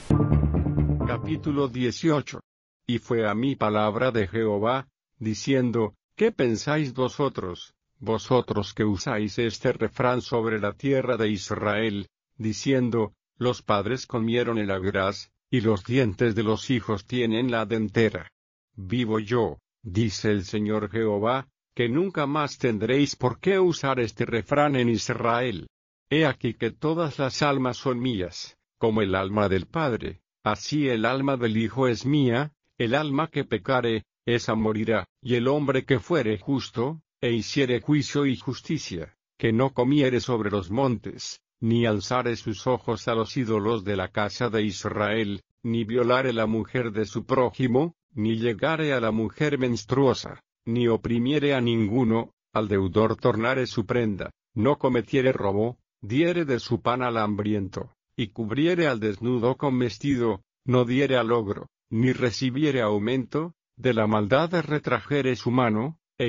Capítulo 18. Y fue a mí palabra de Jehová, diciendo, ¿qué pensáis vosotros que usáis este refrán sobre la tierra de Israel, diciendo, los padres comieron el agraz, y los dientes de los hijos tienen la dentera? Vivo yo, dice el Señor Jehová, que nunca más tendréis por qué usar este refrán en Israel. He aquí que todas las almas son mías, como el alma del Padre, así el alma del Hijo es mía. El alma que pecare, esa morirá, y el hombre que fuere justo, e hiciere juicio y justicia, que no comiere sobre los montes, ni alzare sus ojos a los ídolos de la casa de Israel, ni violare la mujer de su prójimo, ni llegare a la mujer menstruosa, ni oprimiere a ninguno, al deudor tornare su prenda, no cometiere robo, diere de su pan al hambriento, y cubriere al desnudo con vestido, no diere al ogro, ni recibiere aumento, de la maldad retrajere su mano,